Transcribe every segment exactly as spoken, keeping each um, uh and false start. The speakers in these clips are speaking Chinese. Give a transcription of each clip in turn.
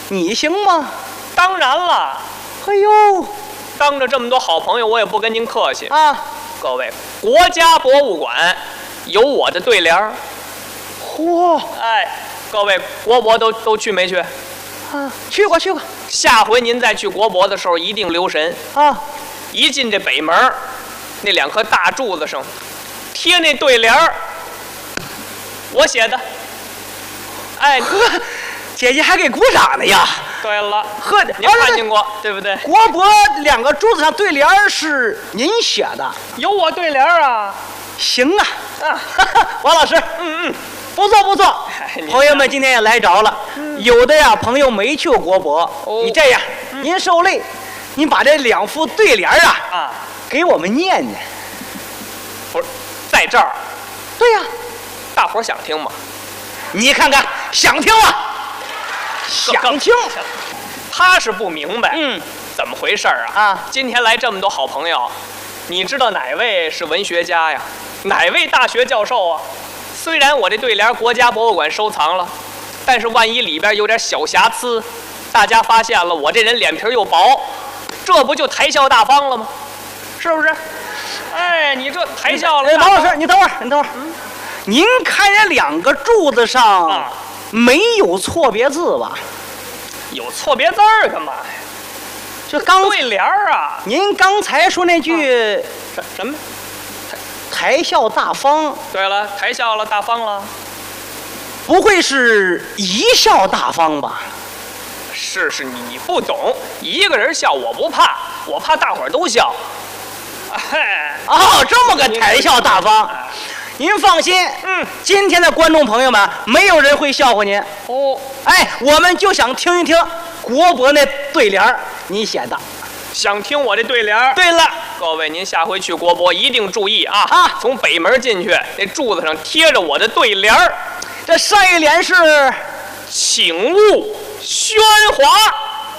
你行吗？ 当然了。 哎呦， 当着这么多好朋友，我也不跟您客气啊！ 各位，国家博物馆有我的对联儿。 嚯！ 哎，各位国博都都去没去？ 啊，去过去过。 下回您再去国博的时候，一定留神啊！ 一进这北门，那两颗大柱子上贴那对联儿，我写的。哎， 姐姐还给鼓掌呢呀！ 对了， 呵， 您看见过对不对？ 国博两个柱子上对联是您写的， 有我对联啊！ 行啊， 啊， 王老师， 嗯嗯， 不错不错。 哎、 朋友们今天也来着了，嗯、有的呀朋友没去过国博，哦、你这样，嗯、您受累，您把这两副对联啊啊给我们念念。 不是，在这儿。 对呀、啊， 大伙儿想听吗？ 你看看，想听吗？想听。 他是不明白， 嗯， 怎么回事啊？ 啊， 今天来这么多好朋友，你知道哪位是文学家呀？哪位大学教授啊？虽然我这对联国家博物馆收藏了，但是万一里边有点小瑕疵，大家发现了，我这人脸皮又薄，这不就谈笑大方了吗？是不是？哎，你这谈笑了。 哎，王老师，你等会儿，你等会儿。嗯，您看这两个柱子上。啊没有错别字吧？ 有错别字儿干嘛呀？ 就刚对联儿啊！ 您刚才说那句、 啊、什什么？ 谈笑大方。 对了，谈笑了，大方了。 不会是贻笑大方吧？ 是是，你不懂，一个人笑我不怕，我怕大伙儿都笑。 哎，哦，这么个谈笑大方。您放心，嗯，今天的观众朋友们，没有人会笑话您。 哦， 哎，我们就想听一听国博那对联儿，你写的。 想听我这对联儿？ 对了， 各位，您下回去国博一定注意啊！ 啊， 从北门进去，那柱子上贴着我的对联儿。 这上一联是 “请勿喧哗”，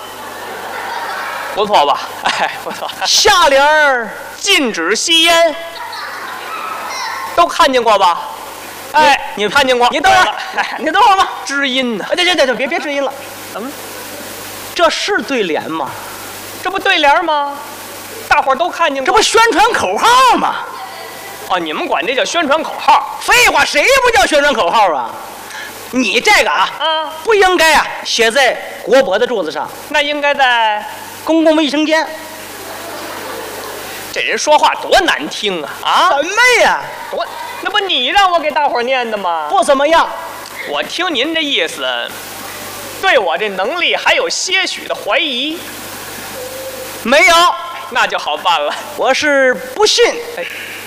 不错吧？哎，不错。 下联儿 “禁止吸烟”。都看见过吧？哎， 你看见过？ 你等会儿，你等会儿吧。 知音呢？ 哎，对对对对，别别知音了。 怎么？ 这是对联吗？ 这不对联吗？大伙儿都看见过。 这不宣传口号吗？ 哦，你们管这叫宣传口号？ 废话，谁不叫宣传口号啊？你这个啊， 啊， 不应该啊，写在国博的柱子上。 那应该在公共卫生间。 这人说话多难听啊！啊， 什么呀？ 多，那不你让我给大伙儿念的吗？ 不怎么样。 我听您这意思，对我这能力还有些许的怀疑。 没有， 那就好办了。 我是不信。 哎，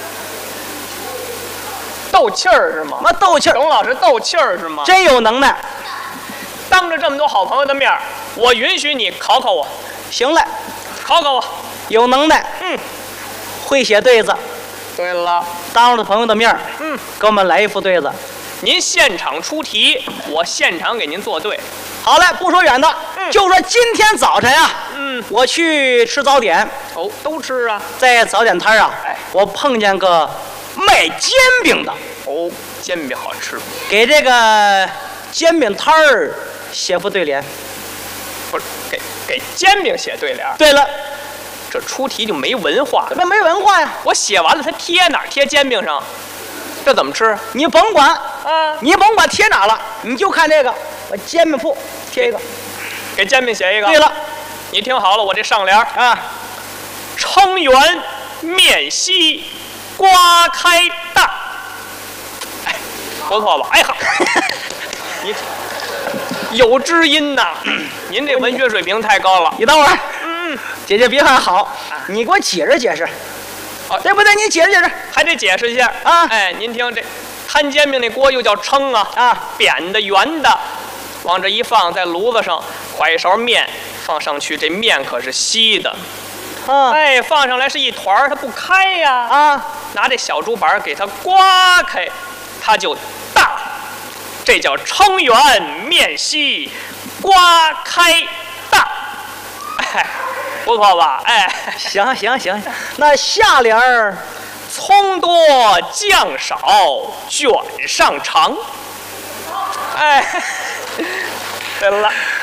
斗气儿是吗？ 妈斗气儿！ 董老师斗气儿是吗？ 真有能耐。 当着这么多好朋友的面儿，我允许你考考我。 行嘞， 考考我。 有能耐。 嗯。 会写对子。 对了， 当着朋友的面， 嗯， 给我们来一副对子。 您现场出题，我现场给您做对。 好嘞，不说远的，嗯、就说今天早晨啊， 嗯， 我去吃早点。 哦，都吃啊， 在早点摊啊， 哎， 我碰见个卖煎饼的。 哦，煎饼好吃。 给这个煎饼摊儿写副对联。 不是，给给煎饼写对联。 对了。 这出题就没文化， 怎么没文化呀？ 我写完了，他贴哪儿？贴煎饼上，这怎么吃？ 你甭管啊， 你甭管贴哪了，你就看这个，我煎饼铺贴一个， 给煎饼写一个。 对了， 你听好了，我这上联啊， 撑圆面稀，瓜开大。哎，不错吧？哎好，你有知音呐，您这文学水平太高了。 你等会儿。 嗯， 姐姐别喊好，你给我解释解释。 哦， 对不对？你解释解释， 还得解释一下啊。 哎，您听这摊煎饼那锅又叫称啊， 啊， 扁的圆的，往这一放，在炉子上㧟一勺面放上去，这面可是稀的。 啊， 哎，放上来是一团儿，它不开呀。 啊， 拿这小竹板给它刮开，它就大。这叫撑圆面稀，瓜开大。哎。不错吧？哎， 行行行，那下联儿， 葱多酱少，卷上肠。哎，对了，